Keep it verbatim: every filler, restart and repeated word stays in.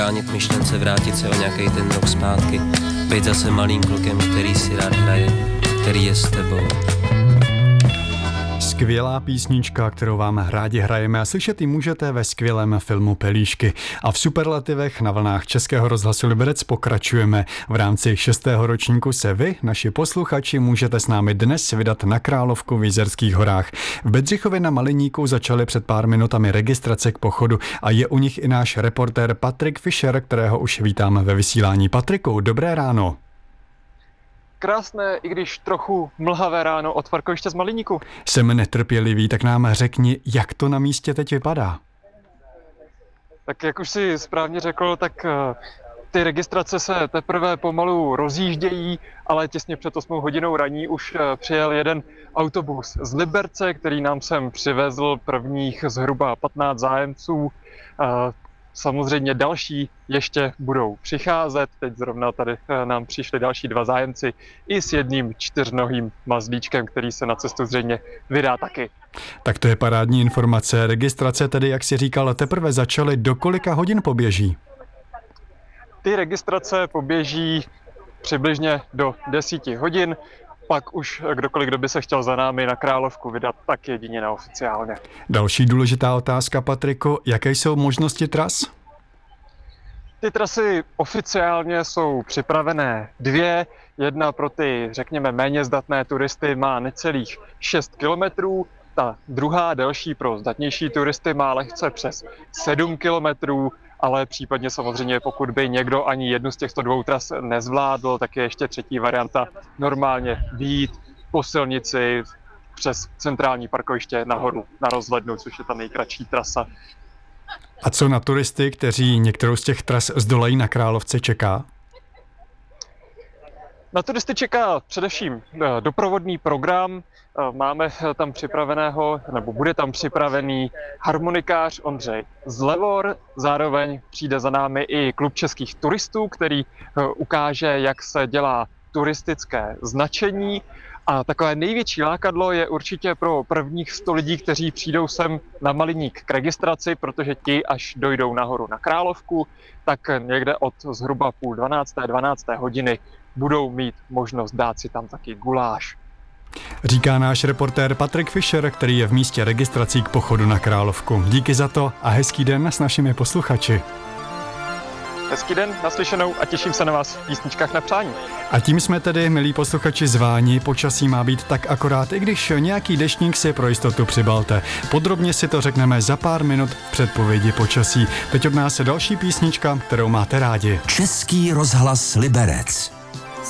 bránit myšlence, vrátit se o nějaký ten rok zpátky, být zase malým klukem, který si rád hraje, který je s tebou. Skvělá písnička, kterou vám rádi hrajeme a slyšet ji můžete ve skvělém filmu Pelíšky. A v superlativech na vlnách Českého rozhlasu Liberec pokračujeme. V rámci šestého ročníku se vy, naši posluchači, můžete s námi dnes vydat na Královku v Jizerských horách. V Bedřichově na Maliníku začaly před pár minutami registrace k pochodu a je u nich i náš reportér Patrik Fischer, kterého už vítám ve vysílání. Patriku, dobré ráno. Krásné, i když trochu mlhavé ráno od parkoviště z Maliníku. Jsem netrpělivý, tak nám řekni, jak to na místě teď vypadá. Tak jak už si správně řekl, tak ty registrace se teprve pomalu rozjíždějí, ale těsně před osmou hodinou raní už přijel jeden autobus z Liberce, který nám sem přivezl prvních zhruba patnáct zájemců. Samozřejmě další ještě budou přicházet. Teď zrovna tady nám přišli další dva zájemci i s jedním čtyřnohým mazlíčkem, který se na cestu zřejmě vydá taky. Tak to je parádní informace. Registrace tedy, jak si říkal, teprve začaly. Do kolika hodin poběží? Ty registrace poběží přibližně do desíti hodin. Pak už kdokoliv, kdo by se chtěl za námi na Královku vydat, tak jedině neoficiálně. Další důležitá otázka, Patriku, jaké jsou možnosti tras? Ty trasy oficiálně jsou připravené dvě. Jedna pro ty, řekněme, méně zdatné turisty má necelých šest kilometrů. Ta druhá, delší pro zdatnější turisty, má lehce přes sedm kilometrů. Ale případně samozřejmě, pokud by někdo ani jednu z těchto dvou tras nezvládl, tak je ještě třetí varianta normálně vyjít po silnici přes centrální parkoviště nahoru na rozhlednu, což je ta nejkratší trasa. A co na turisty, kteří některou z těch tras zdolají na Královce, čeká? Na turisty čeká především doprovodný program. Máme tam připraveného, nebo bude tam připravený harmonikář Ondřej Zlevor. Zároveň přijde za námi i klub českých turistů, který ukáže, jak se dělá turistické značení. A takové největší lákadlo je určitě pro prvních sto lidí, kteří přijdou sem na Maliník k registraci, protože ti, až dojdou nahoru na Královku, tak někde od zhruba půl dvanácté, dvanácté hodiny budou mít možnost dát si tam taky guláš. Říká náš reportér Patrik Fischer, který je v místě registrací k pochodu na Královku. Díky za to a hezký den s našimi posluchači. Hezký den, naslyšenou a těším se na vás v písničkách na přání. A tím jsme tedy, milí posluchači, zváni. Počasí má být tak akorát, i když nějaký deštník si pro jistotu přibalte. Podrobně si to řekneme za pár minut v předpovědi počasí. Teď od nás je další písnička, kterou máte rádi. Český rozhlas Liberec.